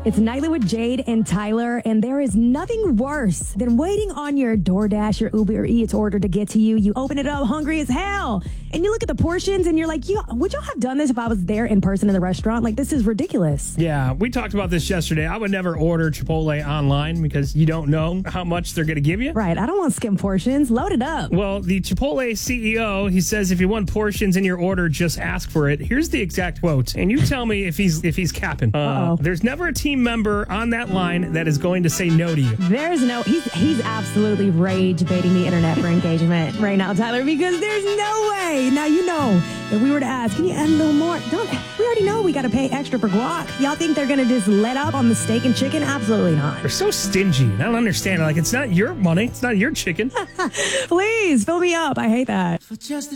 It's Nightly with Jade and Tyler, and there is nothing worse than waiting on your DoorDash, your Uber Eats order to get to you. You open it up hungry as hell, and you look at the portions, and you're like, would y'all have done this if I was there in person in the restaurant? Like, this is ridiculous. Yeah, we talked about this yesterday. I would never order Chipotle online because you don't know how much they're going to give you. Right, I don't want skim portions. Load it up. Well, the Chipotle CEO, he says if you want portions in your order, just ask for it. Here's the exact quote, and you tell me if he's capping. There's never a team member on that line that is going to say no to you. He's absolutely rage baiting the internet for engagement right now, Tyler, because there's no way. Now, you know, if we were to ask, can you add a little more? We already know we got to pay extra for guac. Y'all think they're going to just let up on the steak and chicken? Absolutely not. They're so stingy. I don't understand. Like, it's not your money. It's not your chicken. Please, fill me up. I hate that.